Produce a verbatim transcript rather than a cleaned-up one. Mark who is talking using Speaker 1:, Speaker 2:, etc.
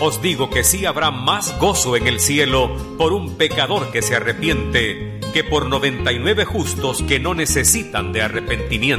Speaker 1: Os digo que sí habrá más gozo en el cielo por un pecador que se arrepiente que por noventa y nueve justos que no necesitan de arrepentimiento.